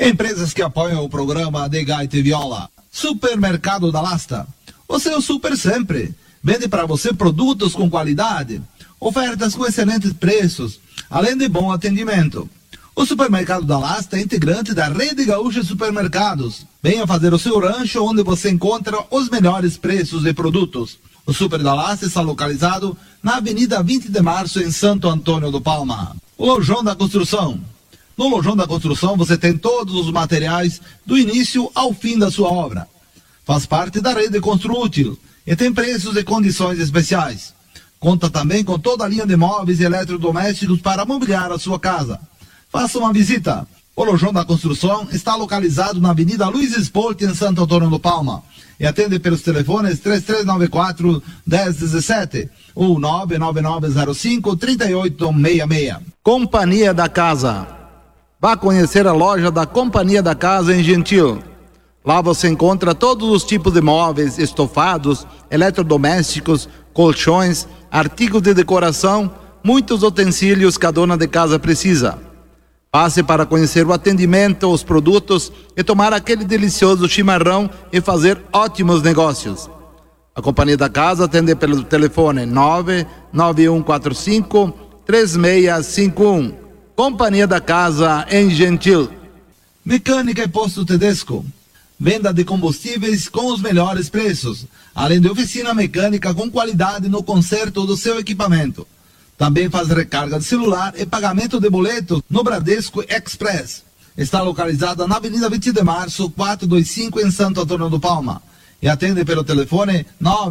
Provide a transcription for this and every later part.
Empresas que apoiam o programa de Gaita e Viola. Supermercado da Lasta. O seu super sempre. Vende para você produtos com qualidade, ofertas com excelentes preços, além de bom atendimento. O Supermercado da Lasta é integrante da Rede Gaúcha de Supermercados. Venha fazer o seu rancho onde você encontra os melhores preços de produtos. O Super da Lasta está localizado na Avenida 20 de Março, em Santo Antônio do Palma. O Lojão da Construção. No Lojão da Construção você tem todos os materiais do início ao fim da sua obra. Faz parte da rede Construútil e tem preços e condições especiais. Conta também com toda a linha de móveis e eletrodomésticos para mobiliar a sua casa. Faça uma visita. O Lojão da Construção está localizado na Avenida Luiz Esporte, em Santo Antônio do Palma. E atende pelos telefones 3394-1017 ou 99905-3866. Companhia da Casa. Vá conhecer a loja da Companhia da Casa em Gentil. Lá você encontra todos os tipos de móveis, estofados, eletrodomésticos, colchões, artigos de decoração, muitos utensílios que a dona de casa precisa. Passe para conhecer o atendimento, os produtos e tomar aquele delicioso chimarrão e fazer ótimos negócios. A Companhia da Casa atende pelo telefone 99145-3651. Companhia da Casa em Gentil. Mecânica e Posto Tedesco. Venda de combustíveis com os melhores preços, além de oficina mecânica com qualidade no conserto do seu equipamento. Também faz recarga de celular e pagamento de boleto no Bradesco Express. Está localizada na Avenida 20 de Março, 425, em Santo Antônio do Palma. E atende pelo telefone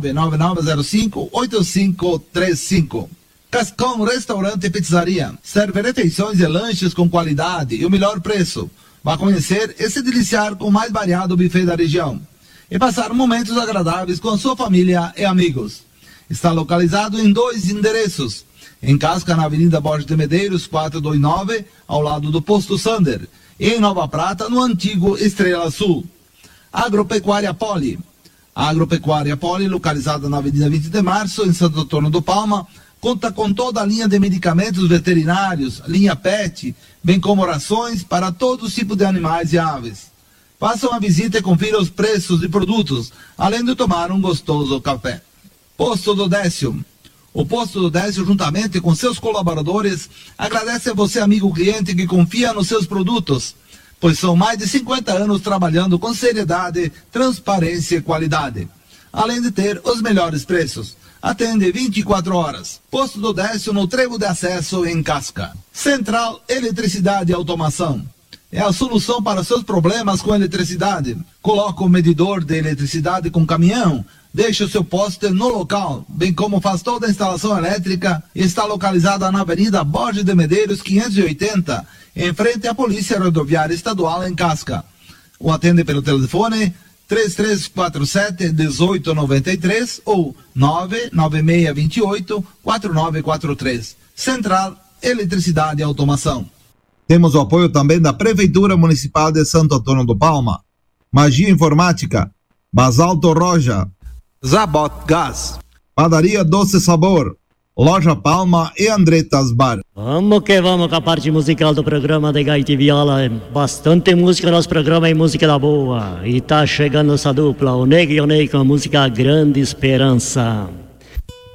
99905-8535. Cascão Restaurante e Pizzaria. Serve refeições e lanches com qualidade e o melhor preço. Vá conhecer e se deliciar com o mais variado buffet da região. E passar momentos agradáveis com a sua família e amigos. Está localizado em 2 endereços. Em Casca, na Avenida Borges de Medeiros, 429, ao lado do Posto Sander. E em Nova Prata, no antigo Estrela Sul. Agropecuária Poli. A Agropecuária Poli, localizada na Avenida 20 de Março, em Santo Antônio do Palma, conta com toda a linha de medicamentos veterinários, linha PET, bem como rações para todos os tipos de animais e aves. Faça uma visita e confira os preços de produtos, além de tomar um gostoso café. Posto do Décio. O Posto do Décio, juntamente com seus colaboradores, agradece a você, amigo cliente, que confia nos seus produtos, pois são mais de 50 anos trabalhando com seriedade, transparência e qualidade, além de ter os melhores preços. Atende 24 horas. Posto do Décio, no trevo de acesso, em Casca. Central Eletricidade e Automação. É a solução para seus problemas com eletricidade. Coloca o medidor de eletricidade com caminhão, deixa o seu poste no local, bem como faz toda a instalação elétrica. Está localizada na Avenida Borges de Medeiros, 580, em frente à Polícia Rodoviária Estadual, em Casca. O atende pelo telefone 3347-1893 ou 99628-4943. Central Eletricidade e Automação. Temos o apoio também da Prefeitura Municipal de Santo Antônio do Palma. Magia Informática, Basalto Roja, Zabot Gás, Padaria Doce Sabor, Loja Palma e Andretas Bar. Vamos que vamos com a parte musical do programa de Gaita e Viola. Bastante música no nosso programa e música da boa. E tá chegando essa dupla, o Neg e o Ney, com a música Grande Esperança.